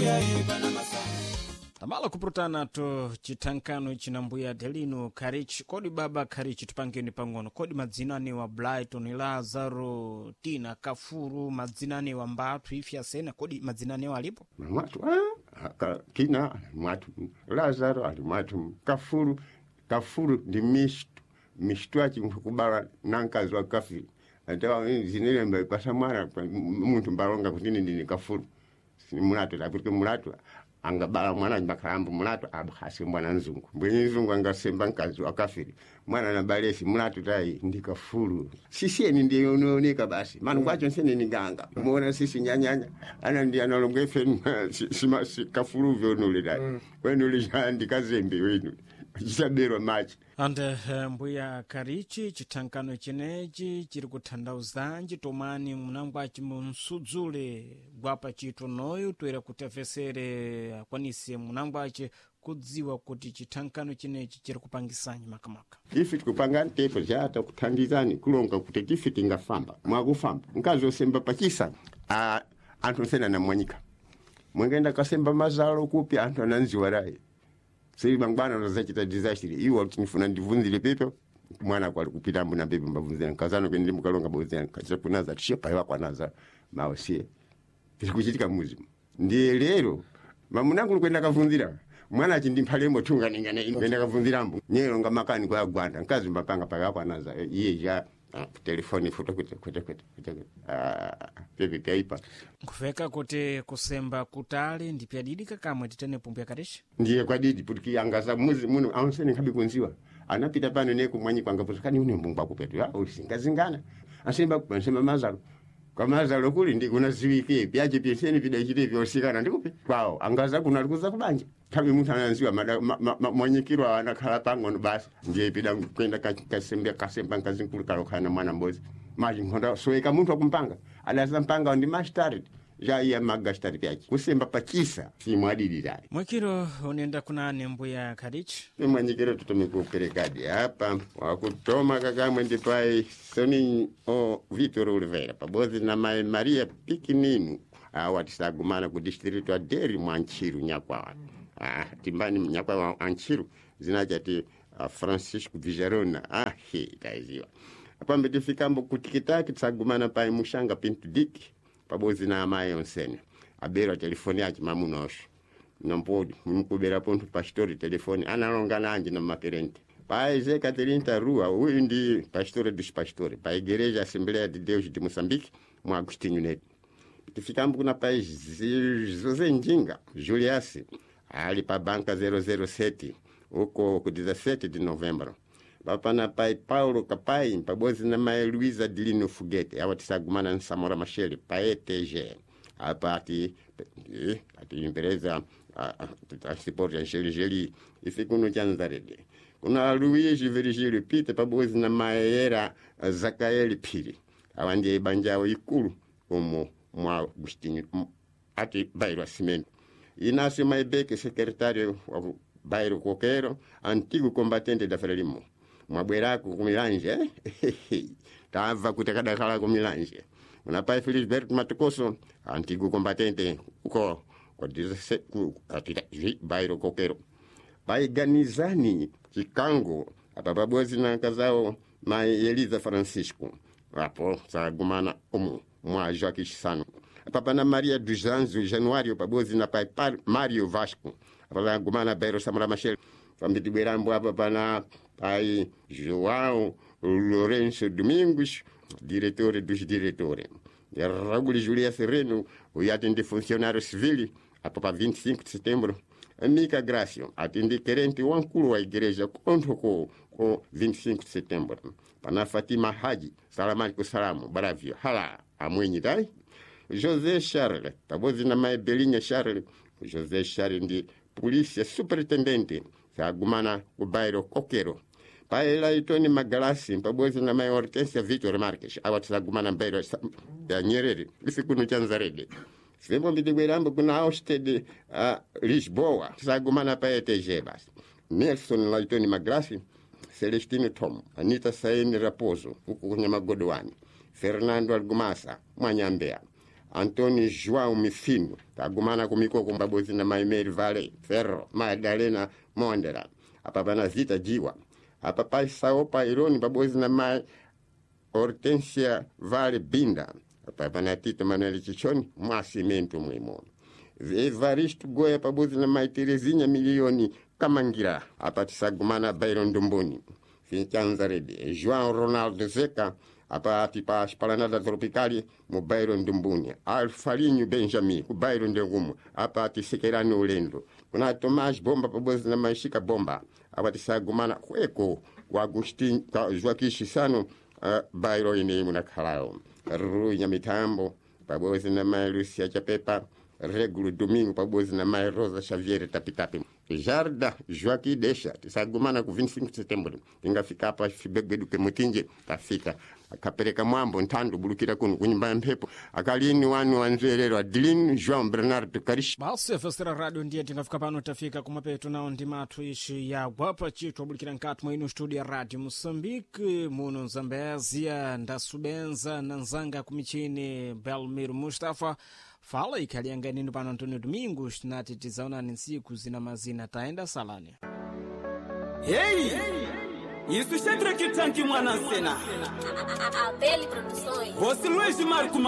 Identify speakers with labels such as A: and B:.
A: tamala kupurutana to chitankano chinambuya Delino Karich kodi baba Karich tupangeni pang'ono kodi madzinani wa Brighton Lazaro Tina Kafuru madzinani wa Mbatu ifya sena kodi madzinani wa alipo
B: mwatu Tina mwatu Lazaro ali mwatu Kafuru ndi mishtu achi kubala nankazi wa kafiri atawa zinile mbapasa mwana muntu mbalonga kutini ndini Kafuru mulatu lapike mulatu angabala mwana mbakarambu mulatu abkhasi mwana nzungu mbwenye nzungu angasemba nkazi wa kafiri mwana na balesi mulatu tai ndi Kafuru sisi ni ndiye unaoneka basi manu kwacho nsene ni ganga muona sisi nyanyanya ana ndiye analongefe si Kafuru vyo nule dai wenu lijandi kazembe wenu jisabero machi
A: ande mbuya Karichi chitankano chinechi chiri kuthandauzanji tomani munangwachi munsudzule gwapa chito noyo toera kutafesere akwanise munangwachi kudziwa kuti chitankano chinechi chiri kupangisanyi makamaka
B: ifi tikupanga ntepo jata kuthandizani kulonga kuti tifi tingafamba mwakufamba nkazi osemba pachisa anthu nsena na mwanyika mwengenda kasemba mazalo kupi anthu ananziwa rai siri mangwana nozachita disaster iwo tinifuna ndivunzile pepe mwana kwa kupita mbuna pepe mbavunzile kazano kwenye mukalonga bozana kacha kunaza tshepa yakwa naza maosie tikuchitika muzimu ndiye lero mamunangu kwenda kavunzira mwana chindimphale tunga ningane kwenda kavunzira mbu nyero ngamakani kwa gwanda nkazi mbapanga paka yakwa naza iye ja telefoni foto kwete pepe paipa
A: kufeka kuti kusemba kutali ndipya didi kakamwe titene pumbya Karichi
B: ndiye kwa didi putiki angaza muzi muno aonsene nkabi kunziwa anapita pano neku mwanyi kwanga pusikani une mbungwa kupetu ya usingazingana asemba mazalo kwa mazalo kuli ndi kuna ziwike byaje pyeseni bidachite byosikana ndikupe kwao angaza kuna likuza kubanja tabi mtu ananziwa mwanyikirwa anakhala pang'ono basi ndiye pida kwenda kasemba nkazinkulu kalokana mwana mbozi maji nkonda soeka muntu akumpanga alaza mpanga ndi mastari ja iya magastari pyachi kusemba pachisa si mwadidi dai
A: mwekiro unenda kunane mbuya Karichi
B: mwanyikiro tutomekuperekadi hapa wakutoma kakamwe ndipai soni Vitor Oliveira pabozi na mai Maria Pikininu watisagumana ku district wa Deri mwanchiru nyakwawa timbani nyakwawa anchiru zinachati Francisco Vijarona taiziwa apambe tifikambo kutikitaki tsagumana pai mushanga Pinto Dick pabozi na amaye onsene abera telefoni yachi mamunosho nompodi mukubera ponto pastori telefoni analongana anje na maperente pai Zé Caterinta Rua uyu ndi pastor dos pastores pai igreja Assembleia de Deus de Moçambique mu Agostinho Neto tifikambo kuna pai José Njinga Julias ali pa banca 007 uko ku 17 de novembro papana pai Paulo Capai pabozi na mai Luiza Dilino Foguete awatisagumana na Samora Machele pai TG apati empresa transporte Angeli ifikuno chanzarede kuna Luigi Virgílio Peter pabozi na maera Zakaeli Piri awandi banjao ikulu como mwa Agostinho ati bairro Cimento Inácio Maibeke secretário wa bairro Coqueiro antigo combatente da Frelimo mwabwerako kumilanje tava kutekadakhala kumilanje una pai Felisberto Matokoso antigo combatente uko atita bairro Coqueiro pai Ganizani Chikango apapabozi na kazao mai Elisa Francisco apo sagumana mwa Joaquim Sano papana Maria dos Anjos Januário pabozi na pai Mário Vasco apagumana bairro Samora Machel Fambitiberambo papana pai João Lourenço Domingos, diretor dos diretores. Raul Julia Sereno, o atende funcionário civil, a papa 25 de setembro. Mica Grácio, atende querente o anculo a igreja contra com 25 de setembro. Pana Fatima Haji, Salamanico Salamo, Bravio, Hala, a mãe dai. José Charles, tabozi na mai Belinha Charles, José Charles de polícia superintendente, sagumana o bairro Coqueiro. Pai Laitoni Magalasi, pabozi na mai Hortência Vitor Marques, awatisagumana bairro ya Nyerere, ifikuno chanzarede. Semo Bidigwerambo kuna Austed Lisboa, sagumana pai TG basi. Nelson Laitoni Magalasi, Celestino Tom, Anita Saini Raposo, huku kwenye Magodwani, Fernando Algumasa, Mwanyambea. Antônio João Mifino tagumana kumikoko mbabozi na Maimeri Vale Ferro Madalena Mondera apa pana Zita Jiwa apa pai Saopa Ironi babozi na Mai Hortensia Vale Binda apa pana Tito Manuel Chichoni Mwasimento mwimo Evaristo Goya pabozi na Mai Terezinha Milioni Kamangira apa tisagumana Byron Dumbuni Finchanza Rede João Ronaldo Zeca apa tipa Esplanada Tropicali mu Byron Dumbuni Alfarinho Benjamin ku Byron Ndengumu apa tisekerano Ulendo kuna Tomás Bomba pabozi na Maishika Bomba apa tisagumana kweko wa Agustin Joaquim Chisano Byron ine munakhalao Runya Mitambo pabozi na Mai Lucia Chapepa Regulo Domingo pabozi na Mai Rosa Xavier Tapitapi Jarda Joaquim deixa tisagumana ku 25 de setembro tingafika apa Fibegbedu ke Mutinje tafika akapereka mwambo ntando bulukira kuno kunyumba ya mphepo akalini wanu wanzwerero Adeline João Bernardo Karish
A: basi fesera radio ndiye tingafika pano tafika kumapeto nao ndimatu ishi ya gwapa chito abulikira nkati mwainu studio ya radio Moçambique muno Zambezia ndasubenza na nzanga kumichini Belmiro Mustafa fala ikalianga nino pano Antônio Domingos tinati tizaonani nsiku zina mazina taenda salani.
C: Hey! Isso sempre que tanque mwana cena.
D: Abel Produções.
C: Você Luiz Marco